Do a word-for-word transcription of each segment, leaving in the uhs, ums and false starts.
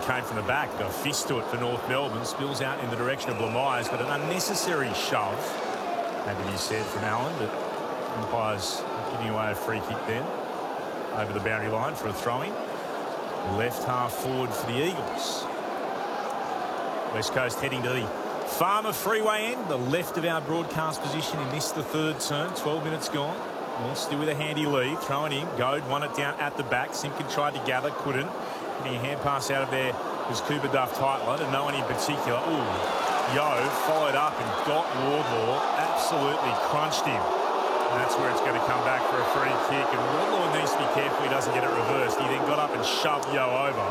came from the back. Got a fist to it for North Melbourne. Spills out in the direction of Blamires, but an unnecessary shove, had to be said, from Allen, but umpires giving away a free kick then over the boundary line for a throw-in. Left half forward for the Eagles. West Coast heading to the Farmer Freeway end, the left of our broadcast position in this, the third term. twelve minutes gone. Well, still with a handy lead. Throwing in. Goad won it down at the back. Simpkin tried to gather, couldn't. Getting a hand pass out of there was Cooper Duff-Tytler, to no one in particular. Ooh, Yo followed up and got Wardlaw. Absolutely crunched him. And that's where it's going to come back for a free kick. And Wardlaw needs to be careful he doesn't get it reversed. He then got up and shoved Yo over.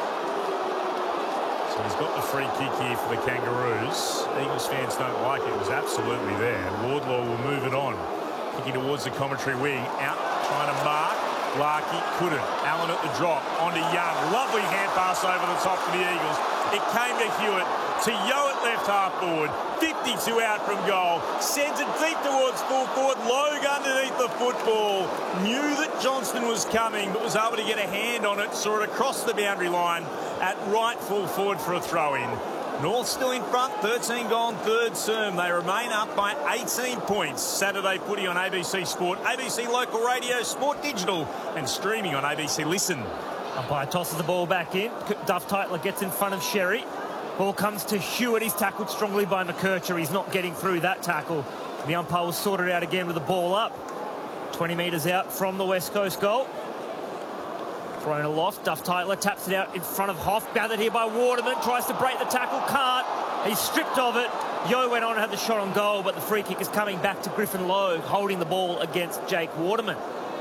So he's got the free kick here for the Kangaroos. Eagles fans don't like it. It was absolutely there. Wardlaw will move it on. Kicking towards the commentary wing. Out trying to mark. Larkey couldn't. Allen at the drop. Onto Young. Lovely hand pass over the top for the Eagles. It came to Hewitt. To Yo at left half forward. fifty-two out from goal. Sends it deep towards full forward. Logue underneath the football. Knew that Johnston was coming, but was able to get a hand on it. Saw it across the boundary line at right full forward for a throw-in. North still in front, thirteen gone, third term. They remain up by eighteen points. Saturday footy on A B C Sport, A B C Local Radio, Sport Digital, and streaming on A B C Listen. Umpire tosses the ball back in. Duff-Tytler gets in front of Sherry. Ball comes to Hewitt. He's tackled strongly by McKercher. He's not getting through that tackle. The umpire will sort it out again with the ball up. twenty metres out from the West Coast goal. Thrown aloft. Duff-Tytler taps it out in front of Hoff. Gathered here by Waterman. Tries to break the tackle. Can't. He's stripped of it. Yo went on and had the shot on goal, but the free kick is coming back to Griffin Logue, holding the ball against Jake Waterman.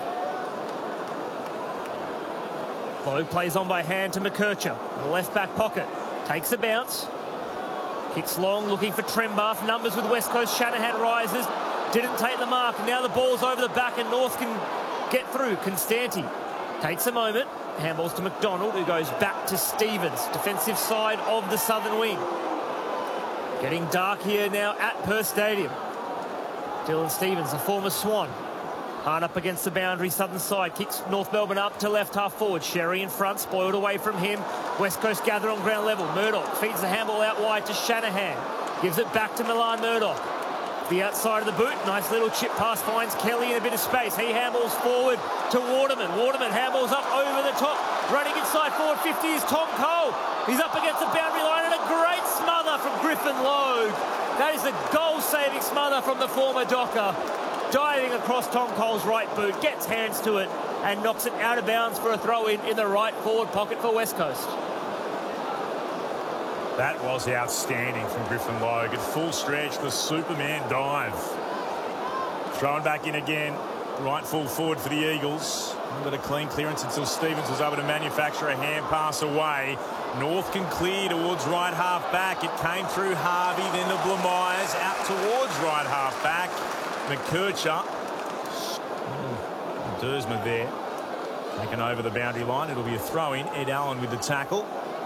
Logue plays on by hand to McKercher. The left back pocket. Takes a bounce. Kicks long, looking for Trembath. Numbers with West Coast. Shanahan rises. Didn't take the mark. Now the ball's over the back and North can get through. Constanti takes a moment. Handballs to McDonald, who goes back to Stevens. Defensive side of the southern wing. Getting dark here now at Perth Stadium. Dylan Stevens, a former Swan. Hard up against the boundary, southern side. Kicks North Melbourne up to left half forward. Sherry in front, spoiled away from him. West Coast gather on ground level. Murdoch feeds the handball out wide to Shanahan. Gives it back to Milan Murdoch. The outside of the boot. Nice little chip pass finds Kelly in a bit of space. He handballs forward to Waterman. Waterman handballs up over the top. Running inside forward fifty is Tom Cole. He's up against the boundary line and a great smother from Griffin Logue. That is a goal-saving smother from the former Docker. Diving across Tom Cole's right boot. Gets hands to it and knocks it out of bounds for a throw-in in the right forward pocket for West Coast. That was outstanding from Griffin Logue. At full stretch, the Superman dive. Thrown back in again. Right full forward for the Eagles. Got a clean clearance until Stevens was able to manufacture a hand pass away. North can clear towards right half back. It came through Harvey, then to Blamires, out towards right half back. McKercher. Oh, Dersma there. Taken over the boundary line. It'll be a throw-in. Ed Allen with the tackle.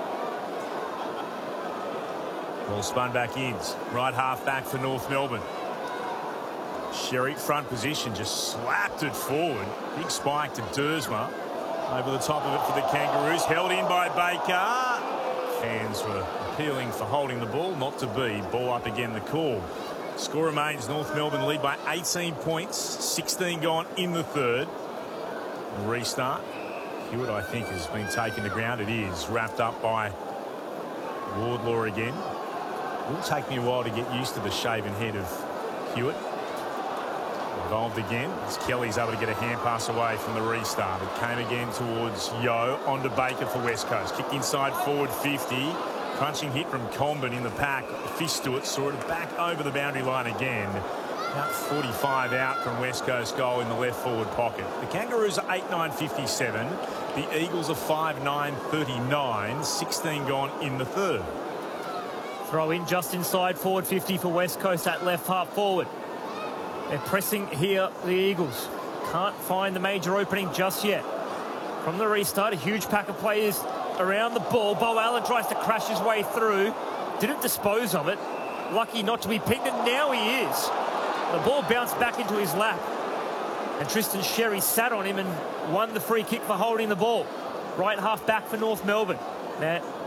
Ball spun back in. Right half back for North Melbourne. Sherry front position, just slapped it forward. Big spike to Dersma. Over the top of it for the Kangaroos. Held in by Baker. Fans were appealing for holding the ball. Not to be. Ball up again, the call. Score remains North Melbourne lead by eighteen points. sixteen gone in the third. A restart. Hewitt, I think, has been taken to ground. It is. Wrapped up by Wardlaw again. It will take me a while to get used to the shaven head of Hewitt. Involved again as Kelly's able to get a hand pass away from the restart. It came again towards Yo, onto Baker for West Coast. Kicked inside forward fifty. Crunching hit from Comben in the pack. Fist to it, saw it back over the boundary line again. About forty-five out from West Coast goal in the left forward pocket. The Kangaroos are eight nine fifty-seven. The Eagles are five nine thirty-nine. sixteen gone in the third. Throw in just inside forward fifty for West Coast at left half forward. They're pressing here, the Eagles. Can't find the major opening just yet. From the restart, a huge pack of players around the ball. Bo Allen tries to crash his way through. Didn't dispose of it. Lucky not to be picked, and now he is. The ball bounced back into his lap. And Tristan Sherry sat on him and won the free kick for holding the ball. Right half back for North Melbourne. Now,